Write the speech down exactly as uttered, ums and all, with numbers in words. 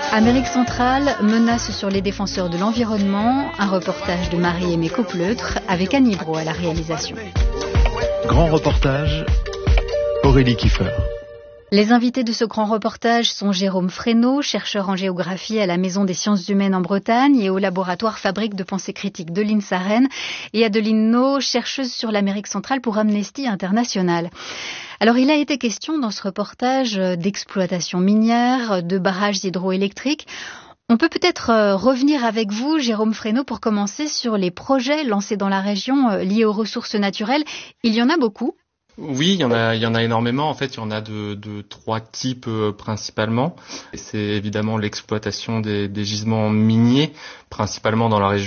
Amérique centrale, menace sur les défenseurs de l'environnement, un reportage de Marie-Aimée Caupleutre avec Annie Brault à la réalisation. Grand reportage, Aurélie Kiefer. Les invités de ce grand reportage sont Jérôme Fresneau, chercheur en géographie à la Maison des sciences humaines en Bretagne et au laboratoire Fabrique de pensée critique de l'I N S A Rennes, et Adeline No, chercheuse sur l'Amérique centrale pour Amnesty International. Alors, il a été question dans ce reportage d'exploitation minière, de barrages hydroélectriques. On peut peut-être revenir avec vous, Jérôme Fresneau, pour commencer sur les projets lancés dans la région liés aux ressources naturelles. Il y en a beaucoup. Oui, il y en a, il y en a énormément. En fait, il y en a de, de trois types euh, principalement. C'est évidemment l'exploitation des, des gisements miniers, principalement dans la région